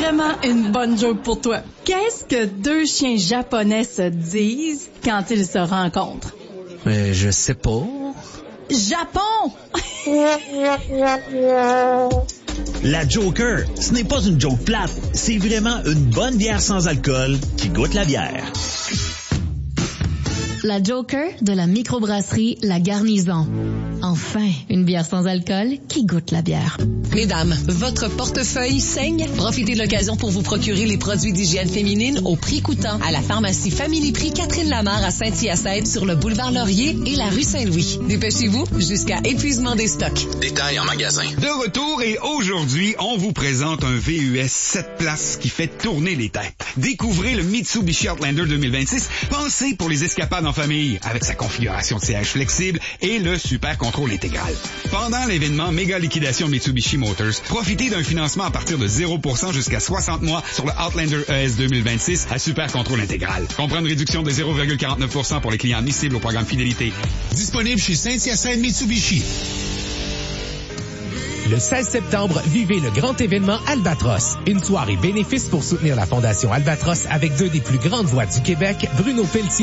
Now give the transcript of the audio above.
vraiment une bonne joke pour toi. Qu'est-ce que deux chiens japonais se disent quand ils se rencontrent? Je sais pas. Japon! La Joker, ce n'est pas une joke plate, c'est vraiment une bonne bière sans alcool qui goûte la bière. La Joker de la microbrasserie La Garnison. Enfin, une bière sans alcool qui goûte la bière. Mesdames, votre portefeuille saigne? Profitez de l'occasion pour vous procurer les produits d'hygiène féminine au prix coûtant à la pharmacie Family Prix Catherine Lamarre à Saint-Hyacinthe sur le boulevard Laurier et la rue Saint-Louis. Dépêchez-vous jusqu'à épuisement des stocks. Détails en magasin. De retour et aujourd'hui, on vous présente un VUS 7 places qui fait tourner les têtes. Découvrez le Mitsubishi Outlander 2026, pensé pour les escapades en famille, avec sa configuration de siège flexible et le super contrôle intégral. Pendant l'événement méga liquidation Mitsubishi Motors, profitez d'un financement à partir de 0% jusqu'à 60 mois sur le Outlander ES 2026 à super contrôle intégral. Comprendre une réduction de 0,49% pour les clients admissibles au programme Fidélité. Disponible chez Saint-Hyacinthe Mitsubishi. Le 16 septembre, vivez le grand événement Albatros. Une soirée bénéfice pour soutenir la Fondation Albatros avec deux des plus grandes voix du Québec, Bruno Pelletier